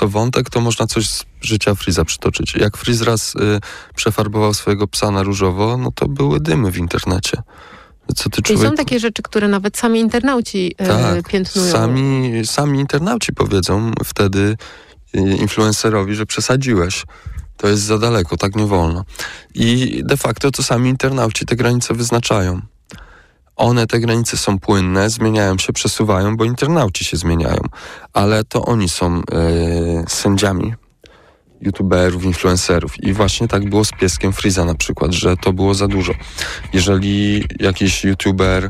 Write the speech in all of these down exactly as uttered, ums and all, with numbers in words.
co wątek, to można coś z życia Freeza przytoczyć. Jak Freeze raz y, przefarbował swojego psa na różowo, no to były dymy w internecie. Co ty Czyli człowiek... są takie rzeczy, które nawet sami internauci y, tak, piętnują. Sami, sami internauci powiedzą wtedy y, influencerowi, że przesadziłeś. To jest za daleko, tak nie wolno. I de facto to sami internauci te granice wyznaczają. One, te granice są płynne, zmieniają się, przesuwają, bo internauci się zmieniają. Ale to oni są e, sędziami youtuberów, influencerów. I właśnie tak było z pieskiem Freeza na przykład, że to było za dużo. Jeżeli jakiś youtuber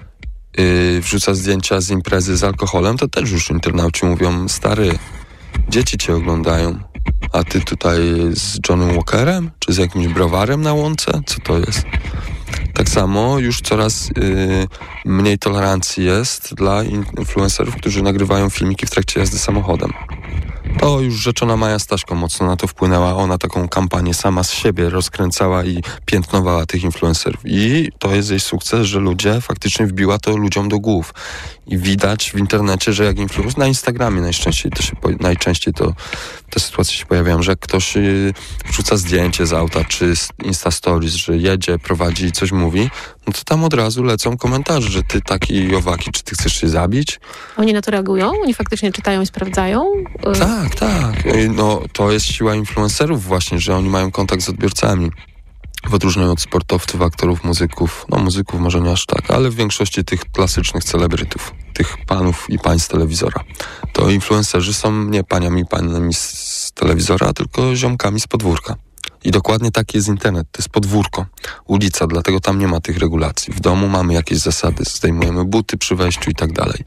y, wrzuca zdjęcia z imprezy z alkoholem, to też już internauci mówią, stary, dzieci cię oglądają, a ty tutaj z Johnnym Walkerem? Czy z jakimś browarem na łące? Co to jest? Tak samo już coraz y, mniej tolerancji jest dla influencerów, którzy nagrywają filmiki w trakcie jazdy samochodem. To już rzeczona Maja Staśko mocno na to wpłynęła. Ona taką kampanię sama z siebie rozkręcała i piętnowała tych influencerów. I to jest jej sukces, że ludzie faktycznie wbiła to ludziom do głów. I widać w internecie, że jak influencer, na Instagramie najczęściej to się, najczęściej to te sytuacje się pojawiają, że jak ktoś yy, wrzuca zdjęcie z auta, czy z Insta Stories, że jedzie, prowadzi i coś mówi, no to tam od razu lecą komentarze, że ty taki i owaki, czy ty chcesz się zabić? Oni na to reagują? Oni faktycznie czytają i sprawdzają? Tak, tak. No to jest siła influencerów właśnie, że oni mają kontakt z odbiorcami. W odróżnieniu od sportowców, aktorów, muzyków, no muzyków może nie aż tak, ale w większości tych klasycznych celebrytów, tych panów i pań z telewizora. To influencerzy są nie paniami i panami z telewizora, tylko ziomkami z podwórka. I dokładnie taki jest internet, to jest podwórko, ulica, dlatego tam nie ma tych regulacji. W domu mamy jakieś zasady, zdejmujemy buty przy wejściu i tak dalej.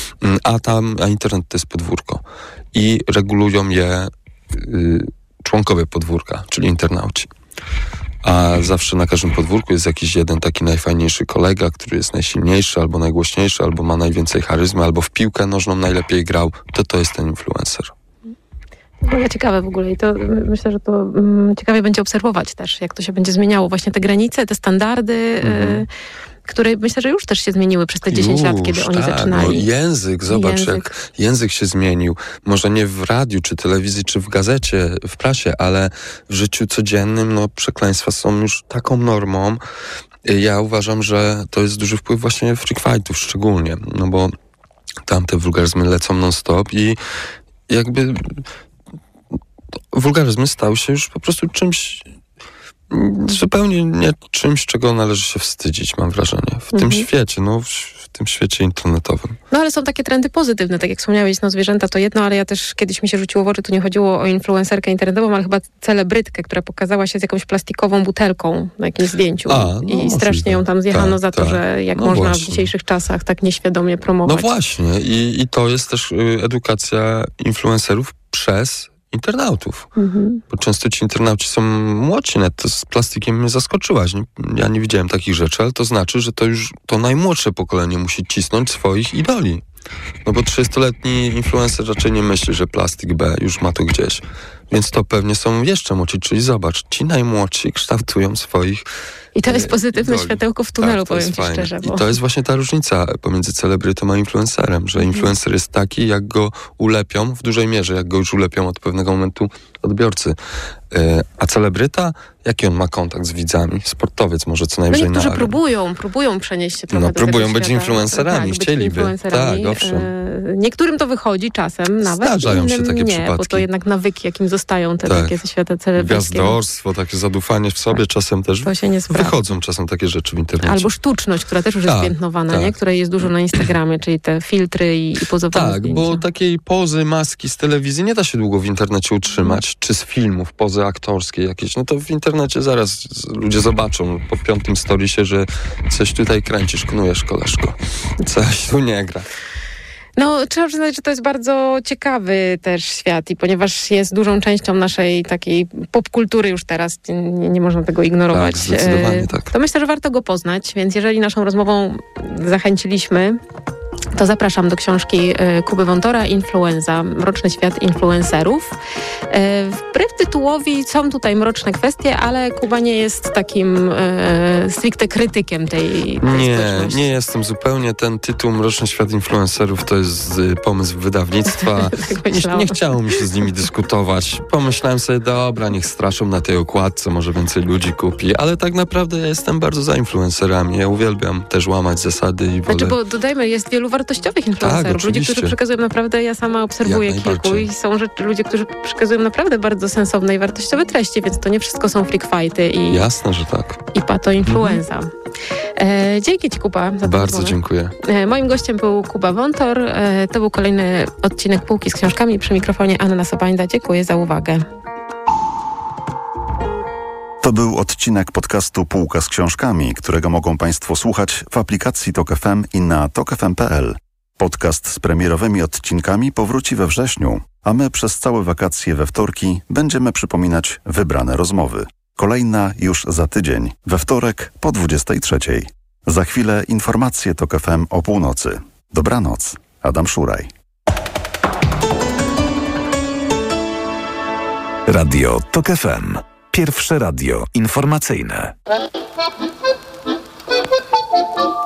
A tam, a internet to jest podwórko. I regulują je y, członkowie podwórka, czyli internauci. A zawsze na każdym podwórku jest jakiś jeden taki najfajniejszy kolega, który jest najsilniejszy, albo najgłośniejszy, albo ma najwięcej charyzmy, albo w piłkę nożną najlepiej grał, to to jest ten influencer. Mega ciekawe w ogóle i to myślę, że to um, ciekawie będzie obserwować też, jak to się będzie zmieniało. Właśnie te granice, te standardy, mm-hmm. y, które myślę, że już też się zmieniły przez te dziesięć lat, kiedy oni tak, zaczynali. No, język, zobacz język. jak język się zmienił. Może nie w radiu, czy telewizji, czy w gazecie, w prasie, ale w życiu codziennym no, przekleństwa są już taką normą. Ja uważam, że to jest duży wpływ właśnie freak fightów szczególnie, no bo tam te wulgaryzmy lecą non-stop i jakby wulgaryzmy stały się już po prostu czymś zupełnie nie czymś, czego należy się wstydzić, mam wrażenie. W mhm. tym świecie, no w, w tym świecie internetowym. No ale są takie trendy pozytywne, tak jak wspomniałeś, no zwierzęta to jedno, ale ja też kiedyś mi się rzuciło w oczy, tu nie chodziło o influencerkę internetową, ale chyba celebrytkę, która pokazała się z jakąś plastikową butelką na jakimś zdjęciu. A, no, i strasznie możliwe. Ją tam zjechano tak, za to, tak. że jak no można właśnie. W dzisiejszych czasach tak nieświadomie promować. No właśnie i, i to jest też y, edukacja influencerów przez internautów. Mhm. Bo często ci internauci są młodsi, nawet to z plastikiem mnie zaskoczyłaś. Nie? Ja nie widziałem takich rzeczy, ale to znaczy, że to już to najmłodsze pokolenie musi cisnąć swoich idoli. No bo trzydziestoletni influencer raczej nie myśli, że plastik B już ma to gdzieś. Więc to pewnie są jeszcze młodsi, czyli zobacz, ci najmłodsi kształtują swoich I to jest pozytywne idoli. Światełko w tunelu, tak, powiem ci fajne. Szczerze. Bo... I to jest właśnie ta różnica pomiędzy celebrytą a influencerem, że influencer jest taki, jak go ulepią, w dużej mierze, jak go już ulepią od pewnego momentu odbiorcy. A celebryta, jaki on ma kontakt z widzami? Sportowiec może co najwyżej no niektórzy na próbują, próbują przenieść się trochę No do próbują tego być świata. influencerami, tak, chcieliby. Być influencerami. Tak, owszem. Niektórym to wychodzi czasem nawet. Zdarzają się takie nie, przypadki. Bo to jednak nawyki, jakim zostają te tak. takie ze świata celebryckie. Gwiazdorstwo, takie zadufanie w sobie tak. czasem też to się nie wychodzą czasem takie rzeczy w internecie. Albo sztuczność, która też już jest tak, piętnowana, tak. nie? Której jest dużo na Instagramie, czyli te filtry i, i pozowane Tak, zdjęcia. bo takiej pozy, maski z telewizji nie da się długo w internecie utrzymać, czy z filmów, pozy aktorskie jakieś, no to w internecie zaraz ludzie zobaczą po piątym storiesie, że coś tutaj kręcisz, knujesz, koleżko. Coś tu nie gra. No, trzeba przyznać, że to jest bardzo ciekawy też świat i ponieważ jest dużą częścią naszej takiej popkultury już teraz, nie, nie można tego ignorować. Tak, zdecydowanie tak. To myślę, że warto go poznać, więc jeżeli naszą rozmową zachęciliśmy to zapraszam do książki Kuby Wątora, Influenza, Mroczny świat influencerów. Wbrew tytułowi są tutaj mroczne kwestie, ale Kuba nie jest takim e, stricte krytykiem tej, tej Nie, społeczności. nie jestem zupełnie. Ten tytuł Mroczny świat influencerów to jest pomysł wydawnictwa. tak nie, nie chciało mi się z nimi dyskutować. Pomyślałem sobie, dobra, niech straszą na tej okładce, może więcej ludzi kupi, ale tak naprawdę ja jestem bardzo za influencerami. Ja uwielbiam też łamać zasady i wolę... Znaczy, bo dodajmy, jest wielu wartościowych influencerów. Tak, ludzi, którzy przekazują naprawdę, ja sama obserwuję kilku i są rzeczy, ludzie, którzy przekazują naprawdę bardzo sensowne i wartościowe treści, więc to nie wszystko są freak fighty i, Jasne, że tak. i pato influenza. Mhm. E, dzięki Ci, Kuba, za Bardzo rozmowę. dziękuję. E, moim gościem był Kuba Wątor. E, to był kolejny odcinek Półki z książkami. Przy mikrofonie Anna Sobańda. Dziękuję za uwagę. To był odcinek podcastu Półka z książkami, którego mogą Państwo słuchać w aplikacji Tok F M i na tok f m kropka p l. Podcast z premierowymi odcinkami powróci we wrześniu, a my przez całe wakacje we wtorki będziemy przypominać wybrane rozmowy. Kolejna już za tydzień, we wtorek po dwudziestej trzeciej. Za chwilę informacje Tok F M o północy. Dobranoc, Adam Szuraj. Radio Tok F M. Pierwsze radio informacyjne.